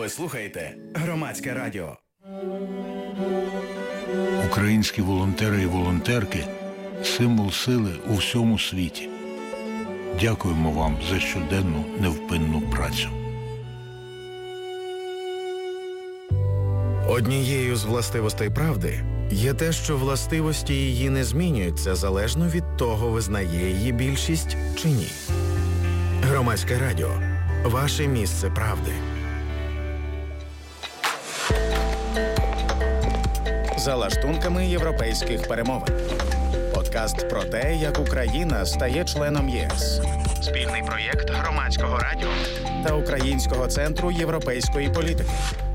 Ви слухаєте Громадське радіо. Українські волонтери і волонтерки – символ сили у всьому світі. Дякуємо вам за щоденну невпинну працю. Однією з властивостей правди є те, що властивості її не змінюються залежно від того, визнає її більшість чи ні. Громадське радіо. Ваше місце правди. За лаштунками європейських перемовин. Подкаст про те, як Україна стає членом ЄС. Спільний проєкт Громадського радіо та Українського центру європейської політики.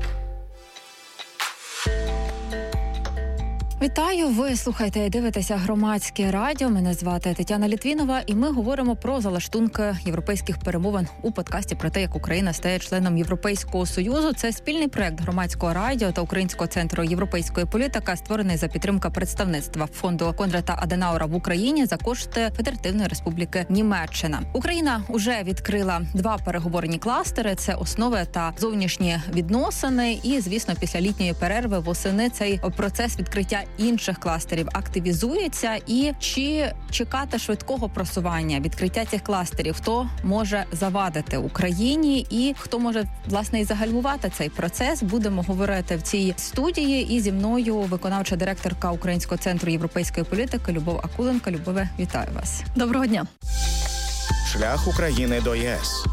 Вітаю! Ви слухаєте і дивитеся Громадське радіо. Мене звати Тетяна Літвінова, і ми говоримо про залаштунки європейських перемовин у подкасті про те, як Україна стає членом Європейського Союзу. Це спільний проект Громадського радіо та Українського центру європейської політики, створений за підтримки представництва фонду Конрада Аденауера в Україні за кошти Федеративної Республіки Німеччина. Україна уже відкрила 2 переговорні кластери – це основи та зовнішні відносини. І, звісно, після літньої перерви восени цей процес відкриття інших кластерів активізується. І чи чекати швидкого просування відкриття цих кластерів? Хто може завадити Україні і хто може, власне, і загальмувати цей процес? Будемо говорити в цій студії. І зі мною виконавча директорка Українського центру європейської політики Любов Акуленко. Любове, вітаю вас. Доброго дня. Шлях України до ЄС.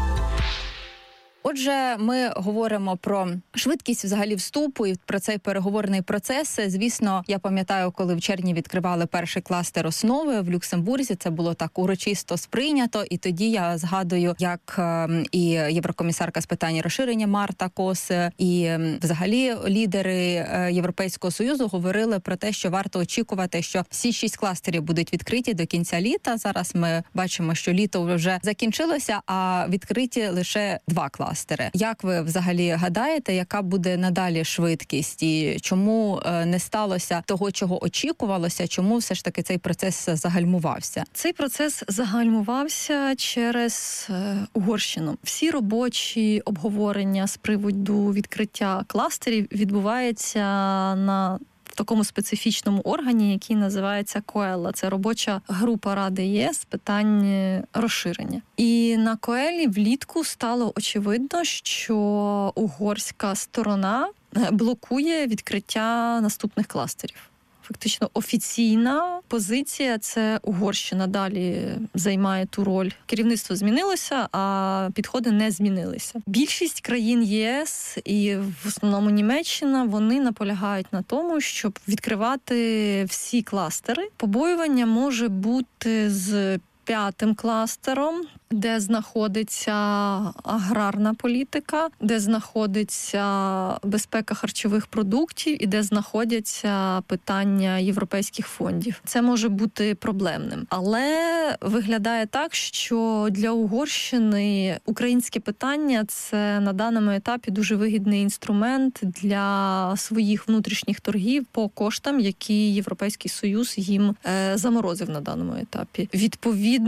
Отже, ми говоримо про швидкість взагалі вступу і про цей переговорний процес. Звісно, я пам'ятаю, коли в червні відкривали перший кластер основи в Люксембурзі, це було так урочисто сприйнято. І тоді я згадую, як і єврокомісарка з питань розширення Марта Кос, і взагалі лідери Європейського Союзу говорили про те, що варто очікувати, що всі 6 кластерів будуть відкриті до кінця літа. Зараз ми бачимо, що літо вже закінчилося, а відкриті лише 2 кластери. Як ви взагалі гадаєте, яка буде надалі швидкість і чому не сталося того, чого очікувалося, чому все ж таки цей процес загальмувався? Цей процес загальмувався через Угорщину. Всі робочі обговорення з приводу відкриття кластерів відбуваються в такому специфічному органі, який називається КОЕЛА. Це робоча група Ради ЄС з питань розширення. І на КОЕЛі влітку стало очевидно, що угорська сторона блокує відкриття наступних кластерів. Фактично офіційна позиція – це Угорщина далі займає ту роль. Керівництво змінилося, а підходи не змінилися. Більшість країн ЄС і в основному Німеччина, вони наполягають на тому, щоб відкривати всі кластери. Побоювання може бути з 5-м кластером, де знаходиться аграрна політика, де знаходиться безпека харчових продуктів і де знаходяться питання європейських фондів. Це може бути проблемним. Але виглядає так, що для Угорщини українське питання – це на даному етапі дуже вигідний інструмент для своїх внутрішніх торгів по коштам, які Європейський Союз їм заморозив на даному етапі. Відповідно,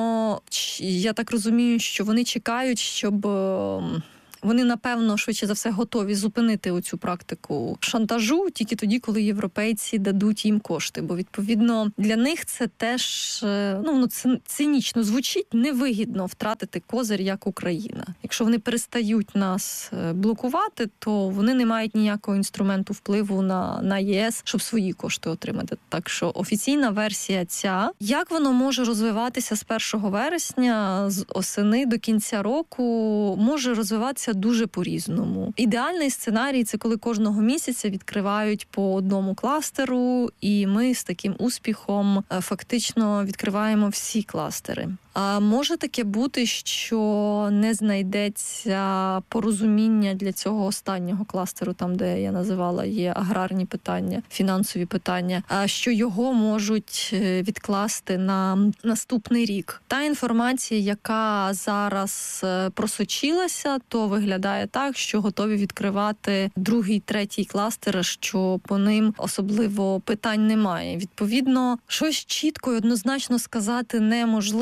я так розумію, що вони чекають, щоб вони, напевно, швидше за все готові зупинити оцю практику шантажу тільки тоді, коли європейці дадуть їм кошти. Бо, відповідно, для них це теж, воно цинічно звучить, невигідно втратити козир як Україна. Якщо вони перестають нас блокувати, то вони не мають ніякого інструменту впливу на ЄС, щоб свої кошти отримати. Так що офіційна версія ця. Як воно може розвиватися з 1 вересня, з осени до кінця року, може розвиватися дуже по-різному. Ідеальний сценарій – це коли кожного місяця відкривають по одному кластеру, і ми з таким успіхом фактично відкриваємо всі кластери. А може таке бути, що не знайдеться порозуміння для цього останнього кластеру, там, де я називала, є аграрні питання, фінансові питання, а що його можуть відкласти на наступний рік. Та інформація, яка зараз просочилася, то виглядає так, що готові відкривати 2-й, 3-й кластер, що по ним особливо питань немає. Відповідно, щось чітко і однозначно сказати неможливо,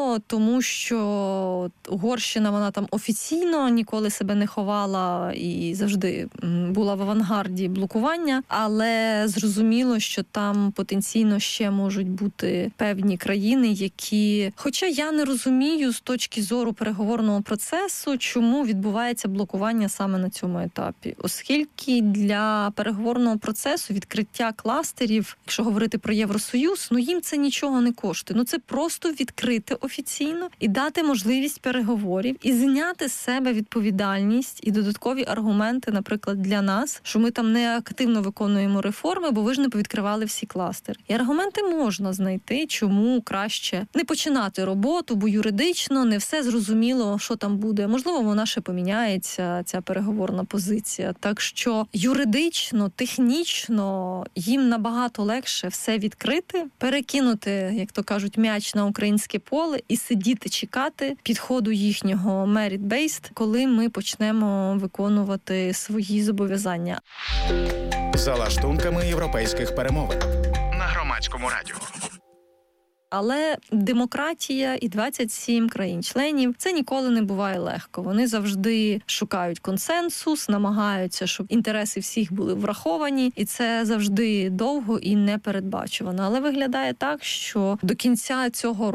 зрозуміло, тому що Угорщина, вона там офіційно ніколи себе не ховала і завжди була в авангарді блокування, але зрозуміло, що там потенційно ще можуть бути певні країни, які... Хоча я не розумію з точки зору переговорного процесу, чому відбувається блокування саме на цьому етапі. Оскільки для переговорного процесу відкриття кластерів, якщо говорити про Євросоюз, їм це нічого не коштує. Це просто відкрити офіційно і дати можливість переговорів, і зняти з себе відповідальність і додаткові аргументи, наприклад, для нас, що ми там не активно виконуємо реформи, бо ви ж не повідкривали всі кластери. І аргументи можна знайти, чому краще не починати роботу, бо юридично не все зрозуміло, що там буде. Можливо, вона ще поміняється, ця переговорна позиція. Так що юридично, технічно їм набагато легше все відкрити, перекинути, як то кажуть, м'яч на українське поле і сидіти, чекати підходу їхнього merit-based, коли ми почнемо виконувати свої зобов'язання. За лаштунками європейських перемовин на Громадському радіо. Але демократія і 27 країн-членів – це ніколи не буває легко. Вони завжди шукають консенсус, намагаються, щоб інтереси всіх були враховані, і це завжди довго і непередбачувано. Але виглядає так, що до кінця цього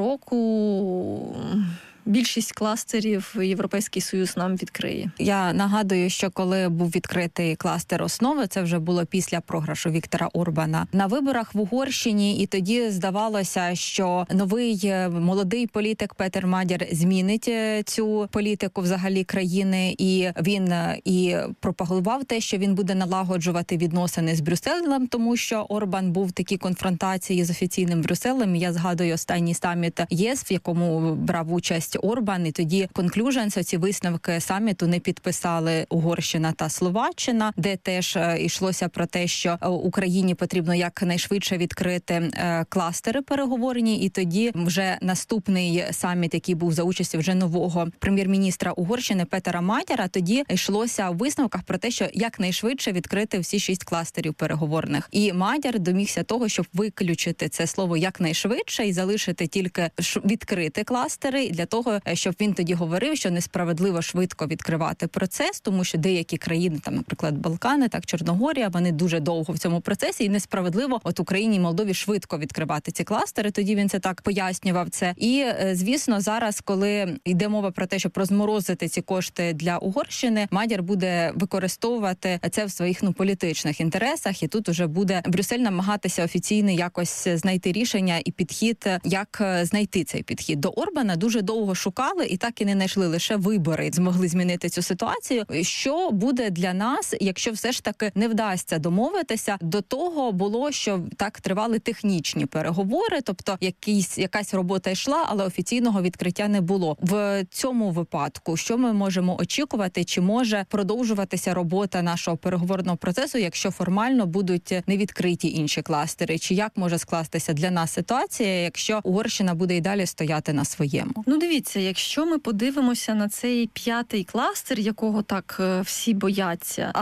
року більшість кластерів Європейський Союз нам відкриє. Я нагадую, що коли був відкритий кластер основи, це вже було після програшу Віктора Орбана на виборах в Угорщині, і тоді здавалося, що новий молодий політик Петер Мадяр змінить цю політику взагалі країни, і він і пропагував те, що він буде налагоджувати відносини з Брюсселем, тому що Орбан був в такій конфронтації з офіційним Брюсселем. Я згадую останній саміт ЄС, в якому брав участь Орбан, і тоді conclusions, ці висновки саміту не підписали Угорщина та Словаччина, де теж йшлося про те, що Україні потрібно якнайшвидше відкрити кластери переговорні, і тоді вже наступний саміт, який був за участі вже нового прем'єр-міністра Угорщини Петера Мадяра, тоді йшлося у висновках про те, що якнайшвидше відкрити всі 6 кластерів переговорних. І Мадяр домігся того, щоб виключити це слово якнайшвидше і залишити тільки відкрити кластери для того, щоб він тоді говорив, що несправедливо швидко відкривати процес, тому що деякі країни, там, наприклад, Балкани, так, Чорногорія, вони дуже довго в цьому процесі, і несправедливо от Україні і Молдові швидко відкривати ці кластери. Тоді він це так пояснював це. І, звісно, зараз, коли йде мова про те, щоб розморозити ці кошти для Угорщини, Мадяр буде використовувати це в своїх політичних інтересах, і тут уже буде Брюссель намагатися офіційно якось знайти рішення і підхід, як знайти цей підхід. До Орбана дуже довго шукали і так і не знайшли, лише вибори змогли змінити цю ситуацію. Що буде для нас, якщо все ж таки не вдасться домовитися? До того було, що так тривали технічні переговори, тобто якась робота йшла, але офіційного відкриття не було. В цьому випадку що ми можемо очікувати? Чи може продовжуватися робота нашого переговорного процесу, якщо формально будуть не відкриті інші кластери? Чи як може скластися для нас ситуація, якщо Угорщина буде і далі стояти на своєму? Дивіться, якщо ми подивимося на цей 5-й кластер, якого так всі бояться,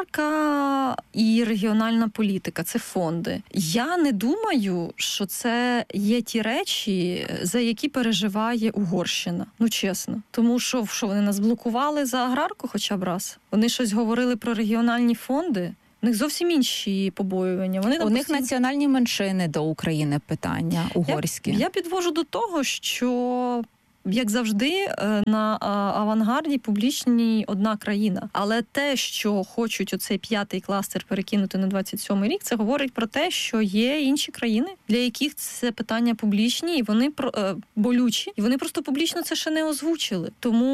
аграрка і регіональна політика – це фонди. Я не думаю, що це є ті речі, за які переживає Угорщина. Чесно. Тому що вони нас блокували за аграрку хоча б раз. Вони щось говорили про регіональні фонди. У них зовсім інші побоювання. У них національні меншини до України питання угорські. Я підвожу до того, що як завжди, на авангарді публічній одна країна. Але те, що хочуть оцей 5-й кластер перекинути на 27-й рік, це говорить про те, що є інші країни, для яких це питання публічні, і вони болючі, і вони просто публічно це ще не озвучили.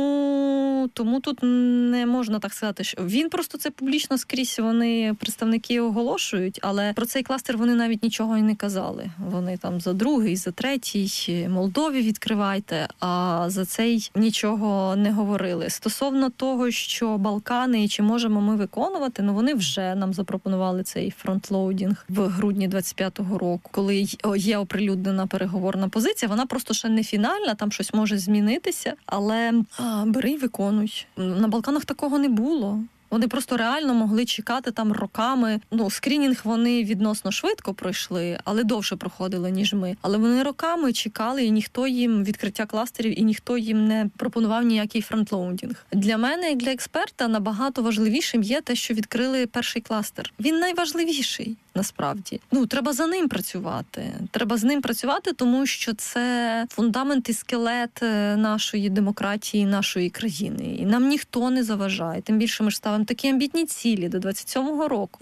Тому тут не можна так сказати, що він просто це публічно скрізь, вони, представники, оголошують, але про цей кластер вони навіть нічого і не казали. Вони там за другий, за третій, Молдові відкривайте, а за цей нічого не говорили. Стосовно того, що Балкани, і чи можемо ми виконувати, вони вже нам запропонували цей фронтлоудінг в грудні 25-го року, коли є оприлюднена переговорна позиція. Вона просто ще не фінальна, там щось може змінитися, але бери й виконуй. На Балканах такого не було. Вони просто реально могли чекати там роками. Скринінг вони відносно швидко пройшли, але довше проходили, ніж ми. Але вони роками чекали, і ніхто їм відкриття кластерів, і ніхто їм не пропонував ніякий фронтлоудінг. Для мене, як для експерта, набагато важливішим є те, що відкрили перший кластер. Він найважливіший. Насправді, треба за ним працювати. Треба з ним працювати, тому що це фундамент і скелет нашої демократії, нашої країни. І нам ніхто не заважає. Тим більше ми ж ставимо такі амбітні цілі до 27-го року.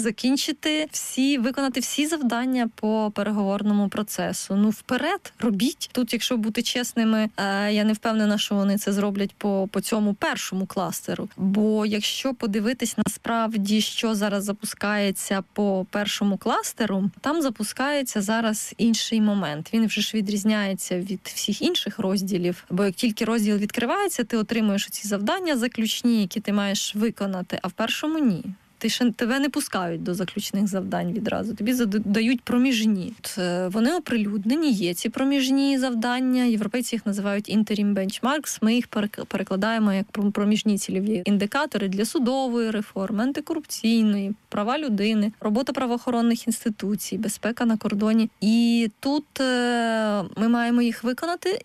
Виконати всі завдання по переговорному процесу. Вперед, робіть. Тут, якщо бути чесними, я не впевнена, що вони це зроблять по цьому першому кластеру. Бо якщо подивитись насправді, що зараз запускається по першому кластеру, там запускається зараз інший момент. Він вже ж відрізняється від всіх інших розділів, бо як тільки розділ відкривається, ти отримуєш ці завдання заключні, які ти маєш виконати, а в першому ні. Тебе не пускають до заключних завдань відразу. Тобі дають проміжні. Вони оприлюднені, є ці проміжні завдання. Європейці їх називають interim benchmarks. Ми їх перекладаємо як проміжні цільові індикатори для судової реформи, антикорупційної, права людини, робота правоохоронних інституцій, безпека на кордоні. І тут ми маємо їх виконати.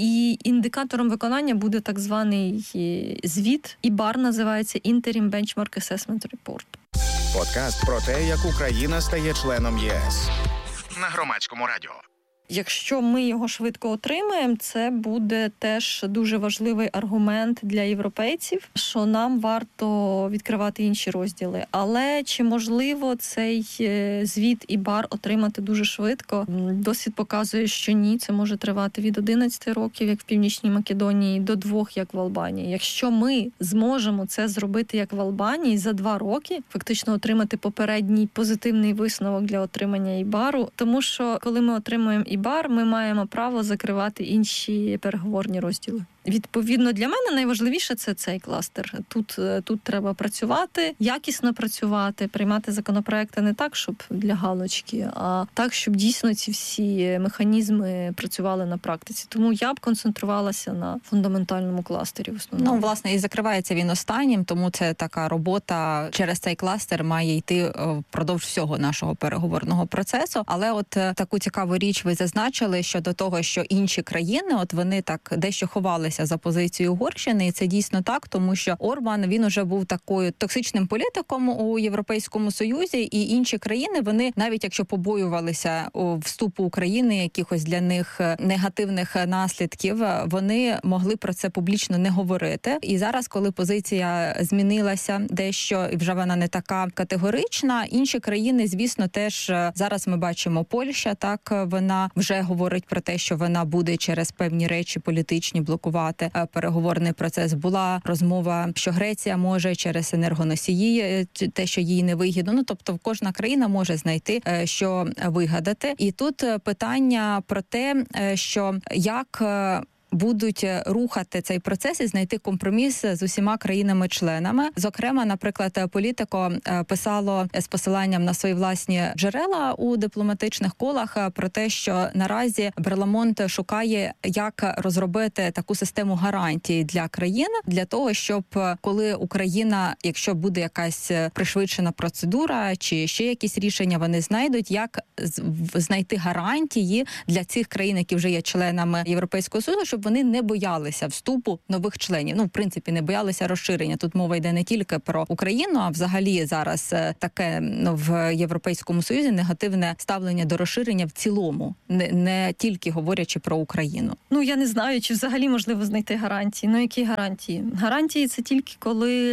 І індикатором виконання буде так званий звіт. ІБАР називається Interim Benchmark Assessment Report. Подкаст про те, як Україна стає членом ЄС. На Громадському радіо. Якщо ми його швидко отримаємо, це буде теж дуже важливий аргумент для європейців, що нам варто відкривати інші розділи. Але чи можливо цей звіт ІБАР отримати дуже швидко? Досвід показує, що ні. Це може тривати від 11 років, як в Північній Македонії, до 2, як в Албанії. Якщо ми зможемо це зробити, як в Албанії, за 2 роки, фактично отримати попередній позитивний висновок для отримання ІБАРу, тому що коли ми отримуємо ІБАР, ми маємо право закривати інші переговорні розділи. Відповідно, для мене найважливіше це цей кластер. Тут треба працювати, якісно працювати, приймати законопроекти не так, щоб для галочки, а так, щоб дійсно ці всі механізми працювали на практиці. Тому я б концентрувалася на фундаментальному кластері в основному. Власне, і закривається він останнім, тому це така робота через цей кластер має йти впродовж всього нашого переговорного процесу. Але от таку цікаву річ ви зазначили щодо того, що інші країни, вони так дещо ховалися за позицією Угорщини, і це дійсно так, тому що Орбан, він уже був такою токсичним політиком у Європейському Союзі, і інші країни, вони, навіть якщо побоювалися вступу України, якихось для них негативних наслідків, вони могли про це публічно не говорити. І зараз, коли позиція змінилася дещо, і вже вона не така категорична, інші країни, звісно, теж зараз ми бачимо Польща, так, вона вже говорить про те, що вона буде через певні речі політичні блокувати переговорний процес. Була розмова, що Греція може через енергоносії, те, що їй не вигідно. Тобто кожна країна може знайти, що вигадати. І тут питання про те, що як будуть рухати цей процес і знайти компроміс з усіма країнами-членами. Зокрема, наприклад, Політико писало з посиланням на свої власні джерела у дипломатичних колах про те, що наразі Берламонт шукає, як розробити таку систему гарантій для країн, для того, щоб коли Україна, якщо буде якась пришвидшена процедура чи ще якісь рішення, вони знайдуть, як знайти гарантії для цих країн, які вже є членами Європейського Союзу, щоб вони не боялися вступу нових членів. В принципі, не боялися розширення. Тут мова йде не тільки про Україну, а взагалі зараз таке в Європейському Союзі негативне ставлення до розширення в цілому, не тільки говорячи про Україну. Я не знаю, чи взагалі можливо знайти гарантії. Які гарантії? Гарантії – це тільки коли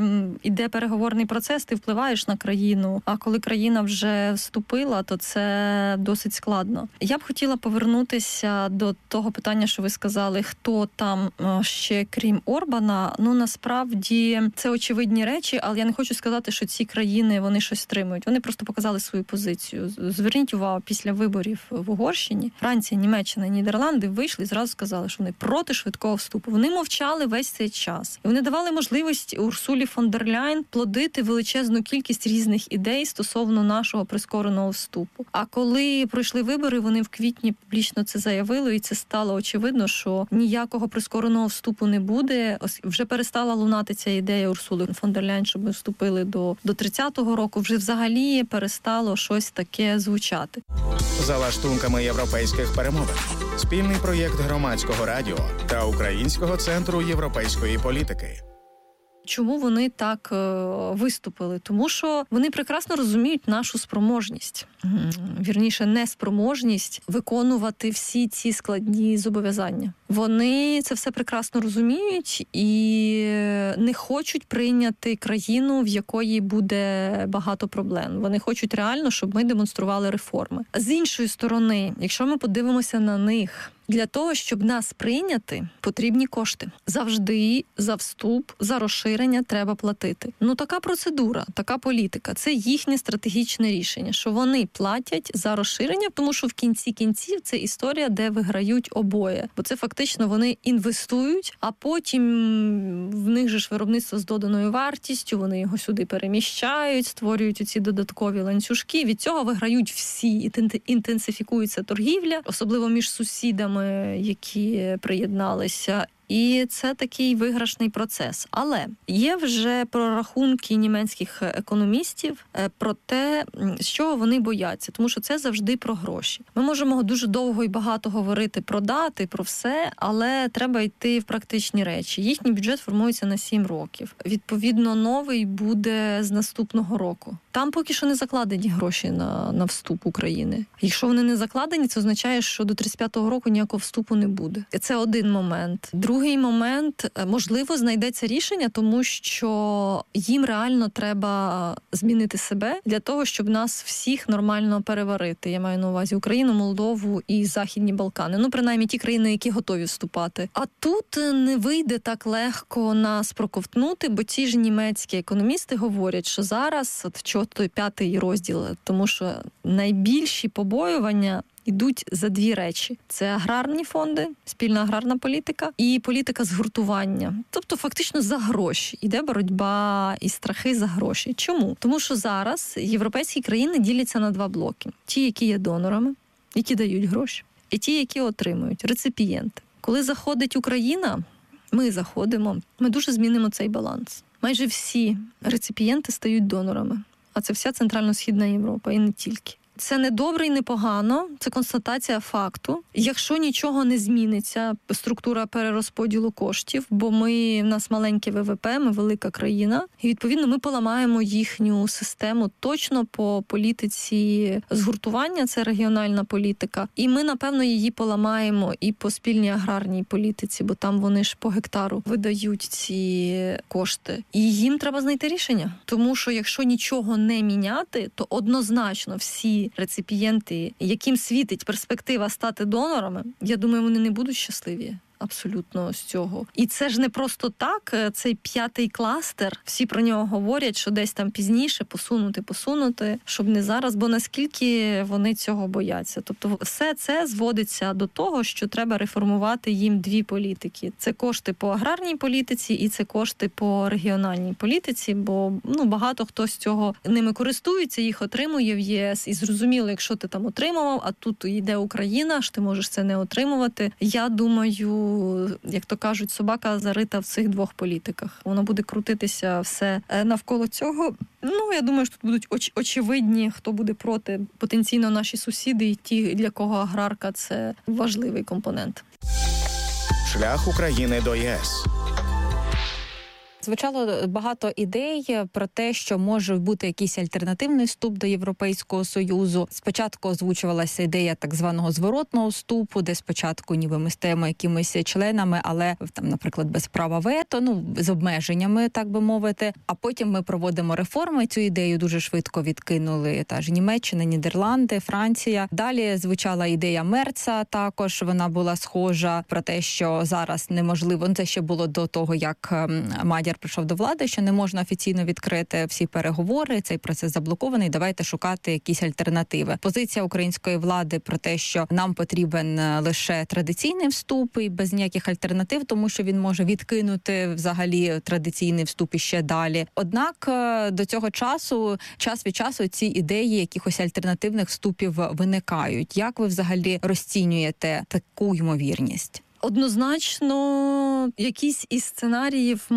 іде переговорний процес, ти впливаєш на країну, а коли країна вже вступила, то це досить складно. Я б хотіла повернутися до того питання, що ви сказали, хто там ще крім Орбана. Насправді це очевидні речі, але я не хочу сказати, що ці країни, вони щось стримують. Вони просто показали свою позицію. Зверніть увагу, після виборів в Угорщині Франція, Німеччина, Нідерланди вийшли і зразу сказали, що вони проти швидкого вступу. Вони мовчали весь цей час. І вони давали можливість Урсулі фон дер Ляйн плодити величезну кількість різних ідей стосовно нашого прискореного вступу. А коли пройшли вибори, вони в квітні публічно це заявили, і це стало очевидно, що що ніякого прискореного вступу не буде. Вже перестала лунати ця ідея Урсули фон дер Ляйн, щоб ми вступили до 30-го року. Вже взагалі перестало щось таке звучати. За лаштунками європейських перемовин. Спільний проєкт Громадського радіо та Українського центру європейської політики. Чому вони так виступили? Тому що вони прекрасно розуміють нашу спроможність. Вірніше, неспроможність виконувати всі ці складні зобов'язання. Вони це все прекрасно розуміють і не хочуть прийняти країну, в якої буде багато проблем. Вони хочуть реально, щоб ми демонстрували реформи. З іншої сторони, якщо ми подивимося на них, для того, щоб нас прийняти, потрібні кошти. Завжди за вступ, за розширення треба платити. Така процедура, така політика. Це їхнє стратегічне рішення, що вони платять за розширення, тому що в кінці кінців це історія, де виграють обоє. Бо це фактично вони інвестують, а потім в них же ж виробництво з доданою вартістю, вони його сюди переміщають, створюють оці додаткові ланцюжки. Від цього виграють всі, інтенсифікується торгівля, особливо між сусідами, які приєдналися. І це такий виграшний процес. Але є вже прорахунки німецьких економістів про те, з чого вони бояться, тому що це завжди про гроші. Ми можемо дуже довго і багато говорити про дати, про все, але треба йти в практичні речі. Їхній бюджет формується на 7 років. Відповідно, новий буде з наступного року. Там поки що не закладені гроші на вступ України. Якщо вони не закладені, це означає, що до 35-го року ніякого вступу не буде. Це один момент. Другий момент, можливо, знайдеться рішення, тому що їм реально треба змінити себе для того, щоб нас всіх нормально переварити. Я маю на увазі Україну, Молдову і Західні Балкани. Принаймні ті країни, які готові вступати. А тут не вийде так легко нас проковтнути, бо ті ж німецькі економісти говорять, що зараз, той 5-й розділ, тому що найбільші побоювання йдуть за дві речі. Це аграрні фонди, спільна аграрна політика і політика згуртування. Тобто фактично за гроші. Іде боротьба і страхи за гроші. Чому? Тому що зараз європейські країни діляться на два блоки. Ті, які є донорами, які дають гроші, і ті, які отримують, реципієнти. Коли заходить Україна, ми заходимо, ми дуже змінимо цей баланс. Майже всі реципієнти стають донорами. А це вся Центрально-Східна Європа, і не тільки. Це не добре і не погано, це констатація факту. Якщо нічого не зміниться, структура перерозподілу коштів, бо в нас маленьке ВВП, ми велика країна, і відповідно ми поламаємо їхню систему точно по політиці згуртування, це регіональна політика, і ми, напевно, її поламаємо і по спільній аграрній політиці, бо там вони ж по гектару видають ці кошти. І їм треба знайти рішення, тому що якщо нічого не міняти, то однозначно всі реципієнти, яким світить перспектива стати донорами, я думаю, вони не будуть щасливі. Абсолютно з цього. І це ж не просто так, цей 5-й кластер, всі про нього говорять, що десь там пізніше посунути, щоб не зараз, бо наскільки вони цього бояться. Тобто все це зводиться до того, що треба реформувати їм дві політики. Це кошти по аграрній політиці і це кошти по регіональній політиці, бо багато хто з цього ними користується, їх отримує в ЄС. І зрозуміло, якщо ти там отримував, а тут йде Україна, ж ти можеш це не отримувати. Я думаю, як то кажуть, собака зарита в цих двох політиках. Воно буде крутитися все навколо цього. Я думаю, що тут будуть очевидні, хто буде проти, потенційно наші сусіди і ті, для кого аграрка – це важливий компонент. Шлях України до ЄС. Звучало багато ідей про те, що може бути якийсь альтернативний вступ до Європейського Союзу. Спочатку озвучувалася ідея так званого зворотного вступу, де спочатку ніби ми стаємо якимись членами, але там, наприклад, без права вето, з обмеженнями, так би мовити. А потім ми проводимо реформи. Цю ідею дуже швидко відкинули та ж Німеччина, Нідерланди, Франція. Далі звучала ідея Мерца, також вона була схожа про те, що зараз неможливо. Це ще було до того, як Мадяр прийшов до влади, що не можна офіційно відкрити всі переговори, цей процес заблокований, давайте шукати якісь альтернативи. Позиція української влади про те, що нам потрібен лише традиційний вступ і без ніяких альтернатив, тому що він може відкинути взагалі традиційний вступ і ще далі. Однак до цього часу, час від часу, ці ідеї якихось альтернативних вступів виникають. Як ви взагалі розцінюєте таку ймовірність? однозначно якийсь із сценаріїв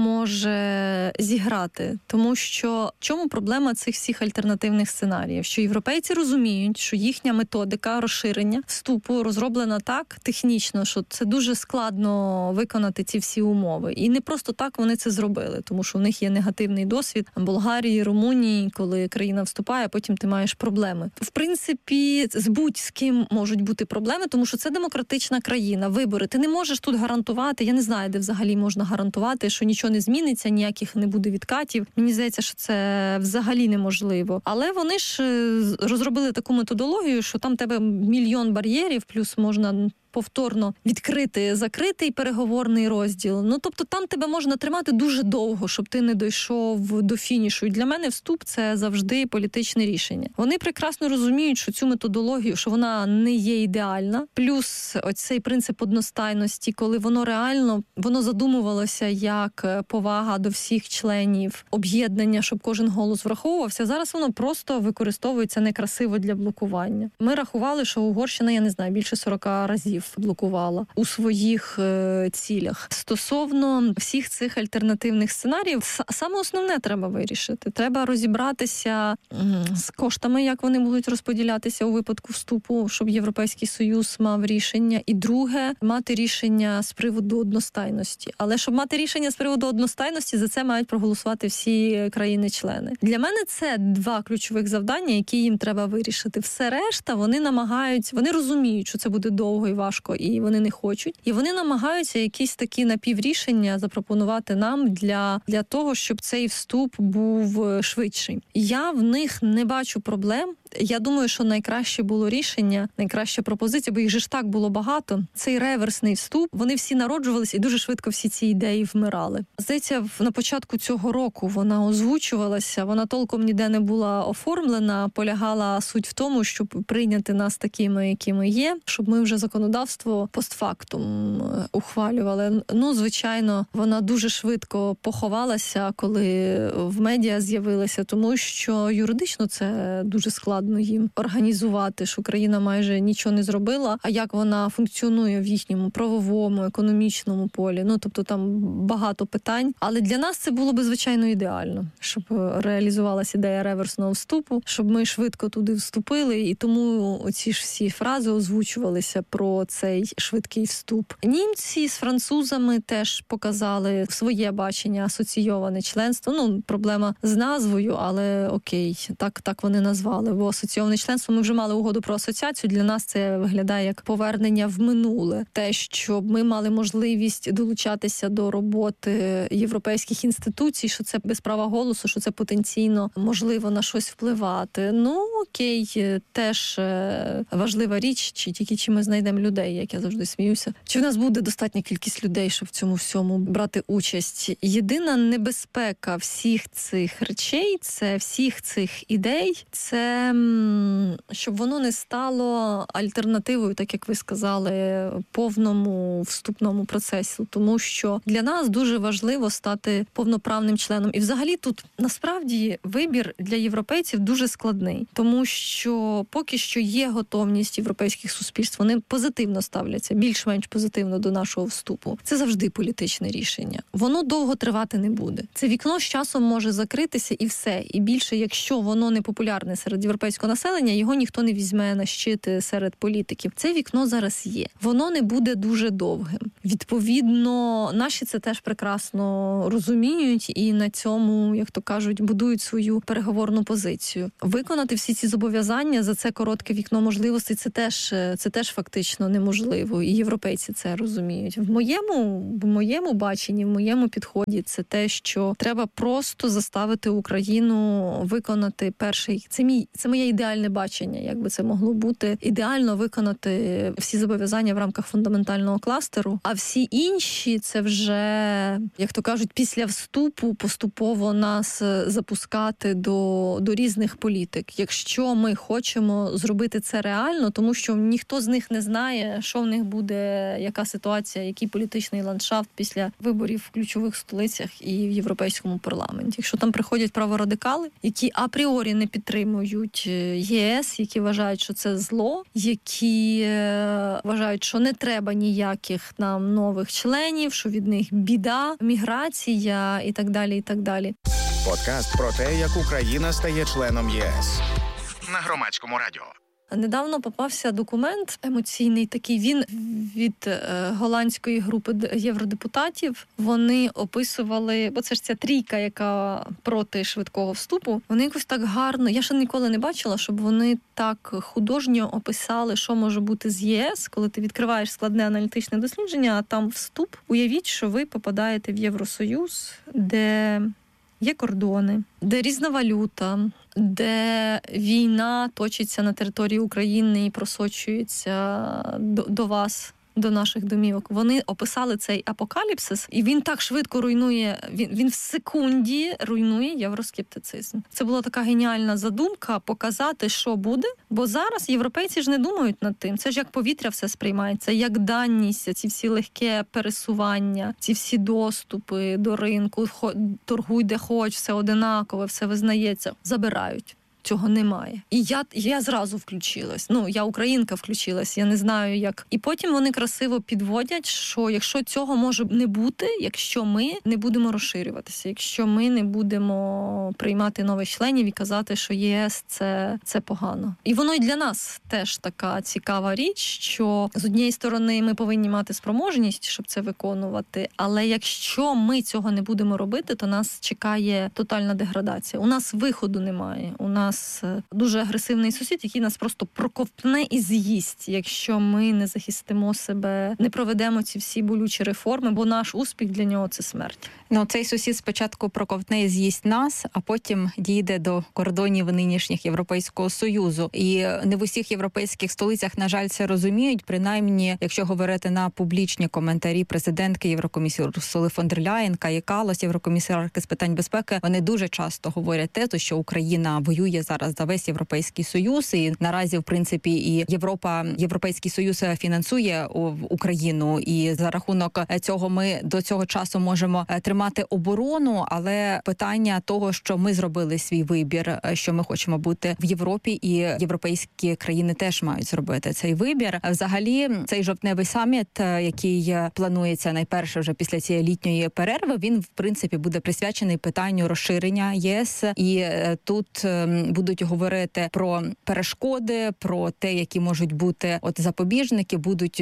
може зіграти. Тому що в чому проблема цих всіх альтернативних сценаріїв? Що європейці розуміють, що їхня методика розширення вступу розроблена так технічно, що це дуже складно виконати ці всі умови. І не просто так вони це зробили, тому що в них є негативний досвід Болгарії, Румунії, коли країна вступає, а потім ти маєш проблеми. В принципі, з будь-з ким можуть бути проблеми, тому що це демократична країна, вибори. Ти не можеш тут гарантувати, я не знаю, де взагалі можна гарантувати, що нічого не зміниться, ніяких не буде відкатів. Мені здається, що це взагалі неможливо. Але вони ж розробили таку методологію, що там тебе мільйон бар'єрів, плюс можна повторно відкрити, закритий переговорний розділ. Ну, тобто там тебе можна тримати дуже довго, щоб ти не дійшов до фінішу. І для мене вступ – це завжди політичне рішення. Вони прекрасно розуміють, що цю методологію, що вона не є ідеальна. Плюс оцей принцип одностайності, коли воно реально, воно задумувалося як повага до всіх членів об'єднання, щоб кожен голос враховувався. Зараз воно просто використовується некрасиво для блокування. Ми рахували, що Угорщина, я не знаю, більше 40 разів блокувала у своїх цілях. Стосовно всіх цих альтернативних сценаріїв, саме основне треба вирішити. Треба розібратися з коштами, як вони будуть розподілятися у випадку вступу, щоб Європейський Союз мав рішення. І друге, мати рішення з приводу одностайності. Але щоб мати рішення з приводу одностайності, за це мають проголосувати всі країни-члени. Для мене це два ключових завдання, які їм треба вирішити. Все решта вони намагаються, вони розуміють, що це буде довго і важко, і вони не хочуть. І вони намагаються якісь такі напіврішення запропонувати нам для того, щоб цей вступ був швидший. Я в них не бачу проблем. Я думаю, що найкраще було рішення, найкраща пропозиція, бо їх же ж так було багато. Цей реверсний вступ, вони всі народжувалися і дуже швидко всі ці ідеї вмирали. Здається, на початку цього року вона озвучувалася, вона толком ніде не була оформлена, полягала суть в тому, щоб прийняти нас такими, якими є, щоб ми вже законодавство постфактум ухвалювали. Ну, звичайно, вона дуже швидко поховалася, коли в медіа з'явилася, тому що юридично це дуже складно їм організувати, що Україна майже нічого не зробила, а як вона функціонує в їхньому правовому, економічному полі. Ну, тобто там багато питань. Але для нас це було би, звичайно, ідеально, щоб реалізувалася ідея реверсного вступу, щоб ми швидко туди вступили, і тому оці ж всі фрази озвучувалися про цей швидкий вступ. Німці з французами теж показали своє бачення, асоційоване членство. Ну, проблема з назвою, але окей, так вони назвали. Бо асоційоване членство, ми вже мали угоду про асоціацію, для нас це виглядає як повернення в минуле. Те, щоб ми мали можливість долучатися до роботи європейських інституцій, що це без права голосу, що це потенційно можливо на щось впливати. Ну, окей, теж важлива річ, чи ми знайдемо людей, як я завжди сміюся. Чи в нас буде достатня кількість людей, щоб в цьому всьому брати участь? Єдина небезпека всіх цих речей, це всіх цих ідей, це щоб воно не стало альтернативою, так як ви сказали, повному вступному процесу. Тому що для нас дуже важливо стати повноправним членом. І взагалі тут насправді вибір для європейців дуже складний. Тому що поки що є готовність європейських суспільств, вони позитивно ставляться, більш-менш позитивно до нашого вступу. Це завжди політичне рішення. Воно довго тривати не буде. Це вікно з часом може закритися і все. І більше, якщо воно не популярне серед європейського населення, його ніхто не візьме на щит серед політиків. Це вікно зараз є. Воно не буде дуже довгим. Відповідно, наші це теж прекрасно розуміють і на цьому, як то кажуть, будують свою переговорну позицію. Виконати всі ці зобов'язання за це коротке вікно можливостей, це теж фактично неможливо. І європейці це розуміють. В моєму баченні, в моєму підході це те, що треба просто заставити Україну виконати перший. Це моє ідеальне бачення, як би це могло бути. Ідеально виконати всі зобов'язання в рамках фундаментального кластеру, а всі інші це вже, як то кажуть, після вступу поступово нас запускати до різних політик. Якщо ми хочемо зробити це реально, тому що ніхто з них не знає, що в них буде, яка ситуація, який політичний ландшафт після виборів в ключових столицях і в Європейському парламенті. Якщо там приходять праворадикали, які апріорі не підтримують ЄС, які вважають, що це зло, які вважають, що не треба ніяких нам нових членів, що від них біда, міграція і так далі, і так далі. Подкаст про те, як Україна стає членом ЄС. На Громадському радіо. Недавно попався документ емоційний такий, він від голландської групи євродепутатів. Вони описували, бо це ж ця трійка, яка проти швидкого вступу. Вони якось так гарно, я ще ніколи не бачила, щоб вони так художньо описали, що може бути з ЄС, коли ти відкриваєш складне аналітичне дослідження, а там вступ. Уявіть, що ви попадаєте в Євросоюз, де є кордони, де різна валюта, де війна точиться на території України і просочується до вас, до наших домівок. Вони описали цей апокаліпсис, і він так швидко руйнує, він в секунді руйнує євроскептицизм. Це була така геніальна задумка показати, що буде, бо зараз європейці ж не думають над тим. Це ж як повітря все сприймається, як даність, ці всі легке пересування, ці всі доступи до ринку, торгуй де хоч, все одинакове, все визнається, забирають. Цього немає. І я зразу включилась. Я українка включилась, я не знаю як. І потім вони красиво підводять, що якщо цього може не бути, якщо ми не будемо розширюватися, якщо ми не будемо приймати нових членів і казати, що ЄС це погано. І воно й для нас теж така цікава річ, що з однієї сторони ми повинні мати спроможність, щоб це виконувати, але якщо ми цього не будемо робити, то нас чекає тотальна деградація. У нас виходу немає. У нас дуже агресивний сусід, який нас просто проковтне і з'їсть, якщо ми не захистимо себе, не проведемо ці всі болючі реформи, бо наш успіх для нього – це смерть. Цей сусід спочатку проковтне і з'їсть нас, а потім дійде до кордонів нинішніх Європейського Союзу. І не в усіх європейських столицях, на жаль, це розуміють. Принаймні, якщо говорити на публічні коментарі президентки Єврокомісії Урсули фон дер Ляєн, Каї Каллас, єврокомісарки з питань безпеки, вони дуже часто говорять тезу, що Україна воює зараз за весь Європейський Союз, і наразі, в принципі, і Європейський Союз фінансує Україну, і за рахунок цього ми до цього часу можемо тримати оборону, але питання того, що ми зробили свій вибір, що ми хочемо бути в Європі, і європейські країни теж мають зробити цей вибір. Взагалі, цей жовтневий саміт, який планується найперше вже після цієї літньої перерви, він, в принципі, буде присвячений питанню розширення єС, і тут будуть говорити про перешкоди, про те, які можуть бути запобіжники,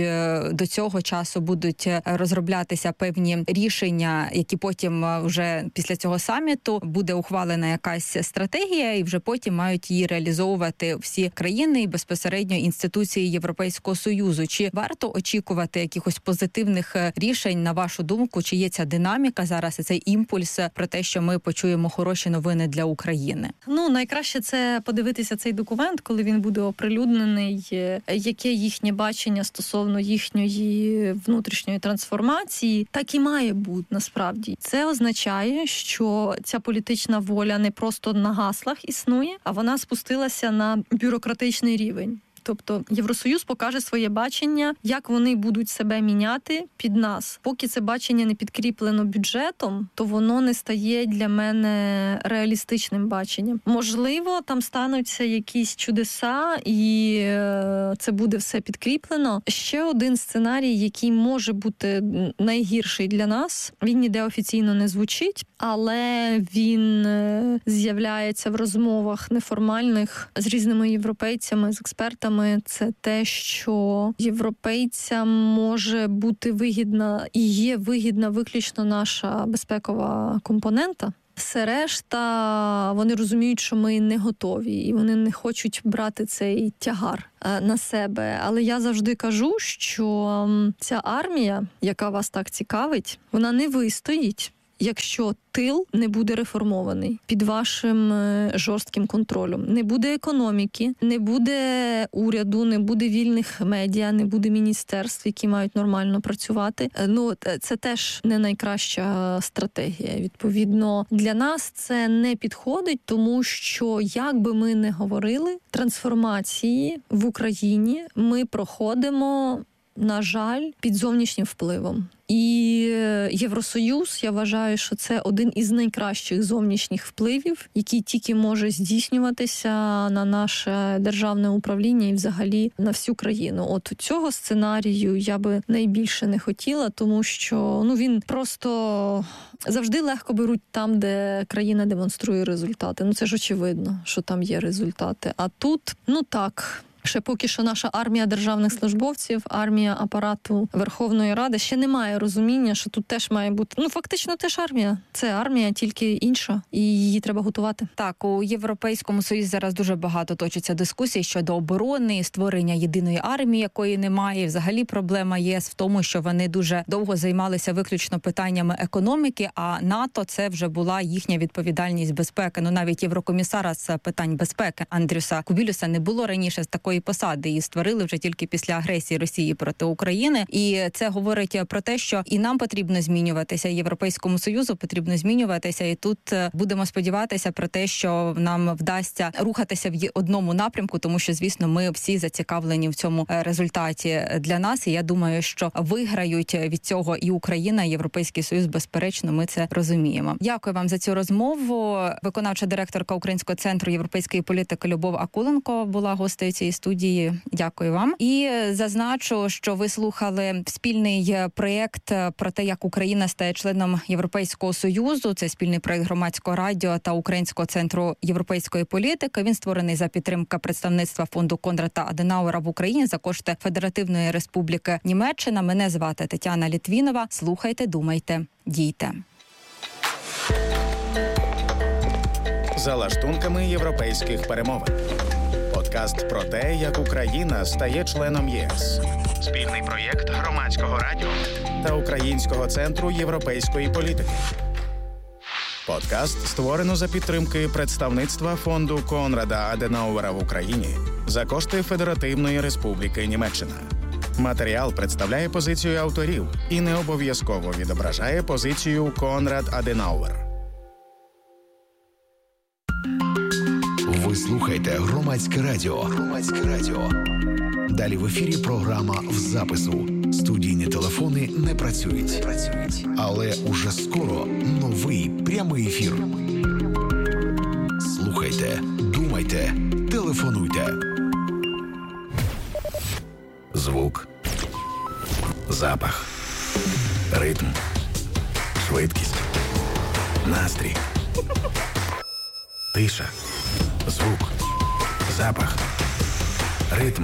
до цього часу будуть розроблятися певні рішення, які потім вже після цього саміту буде ухвалена якась стратегія, і вже потім мають її реалізовувати всі країни і безпосередньо інституції Європейського Союзу. Чи варто очікувати якихось позитивних рішень, на вашу думку? Чи є ця динаміка зараз і цей імпульс про те, що ми почуємо хороші новини для України? Найкраще це подивитися цей документ, коли він буде оприлюднений, яке їхнє бачення стосовно їхньої внутрішньої трансформації. Так і має бути, насправді. Це означає, що ця політична воля не просто на гаслах існує, а вона спустилася на бюрократичний рівень. Тобто Євросоюз покаже своє бачення, як вони будуть себе міняти під нас. Поки це бачення не підкріплено бюджетом, то воно не стає для мене реалістичним баченням. Можливо, там стануться якісь чудеса, і це буде все підкріплено. Ще один сценарій, який може бути найгірший для нас, він ніде офіційно не звучить, але він з'являється в розмовах неформальних з різними європейцями, з експертами. Це те, що європейцям може бути вигідна і є вигідна виключно наша безпекова компонента. Все решта, вони розуміють, що ми не готові, і вони не хочуть брати цей тягар на себе. Але я завжди кажу, що ця армія, яка вас так цікавить, вона не вистоїть, якщо тил не буде реформований під вашим жорстким контролем. Не буде економіки, не буде уряду, не буде вільних медіа, не буде міністерств, які мають нормально працювати. Це теж не найкраща стратегія. Відповідно, для нас це не підходить, тому що, як би ми не говорили, трансформації в Україні ми проходимо на жаль, під зовнішнім впливом. І Євросоюз, я вважаю, що це один із найкращих зовнішніх впливів, який тільки може здійснюватися на наше державне управління і взагалі на всю країну. От цього сценарію я би найбільше не хотіла, тому що він просто завжди легко беруть там, де країна демонструє результати. Це ж очевидно, що там є результати. А тут, так... Ще поки що наша армія державних службовців, армія апарату Верховної Ради ще не має розуміння, що тут теж має бути, фактично теж армія. Це армія, тільки інша, і її треба готувати. Так, у Європейському Союзі зараз дуже багато точиться дискусій щодо оборони, створення єдиної армії, якої немає. І взагалі проблема ЄС в тому, що вони дуже довго займалися виключно питаннями економіки, а НАТО – це вже була їхня відповідальність безпеки. Навіть єврокомісара з питань безпеки Андрюса Кубілюса не було раніше з такої посади, її створили вже тільки після агресії Росії проти України. І це говорить про те, що і нам потрібно змінюватися, і Європейському Союзу потрібно змінюватися. І тут будемо сподіватися про те, що нам вдасться рухатися в одному напрямку, тому що, звісно, ми всі зацікавлені в цьому результаті для нас. І я думаю, що виграють від цього і Україна, і Європейський Союз, безперечно, ми це розуміємо. Дякую вам за цю розмову. Виконавча директорка Українського центру європейської політики Любов Акуленко була гостею цієї студії. Дякую вам. І зазначу, що ви слухали спільний проєкт про те, як Україна стає членом Європейського Союзу. Це спільний проєкт Громадського радіо та Українського центру європейської політики. Він створений за підтримки представництва фонду Конрада Аденауера в Україні за кошти Федеративної Республіки Німеччина. Мене звати Тетяна Літвінова. Слухайте, думайте, дійте. За лаштунками європейських перемовин. Подкаст про те, як Україна стає членом ЄС. Спільний проєкт Громадського радіо та Українського центру європейської політики. Подкаст створено за підтримки представництва фонду Конрада Аденауера в Україні за кошти Федеративної Республіки Німеччина. Матеріал представляє позицію авторів і не обов'язково відображає позицію Конрад Аденауер. Ви слухаєте Громадське радіо. Громадське радіо. Далі в ефірі програма «В запису». Студійні телефони не працюють. Але уже скоро новий прямий ефір. Слухайте, думайте, телефонуйте. Звук. Запах. Ритм. Швидкість. Настрій. Тиша. Звук, запах, ритм.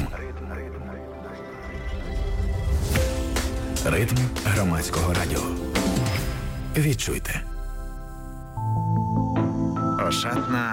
Ритм Громадського радіо. Відчуйте. Ошатна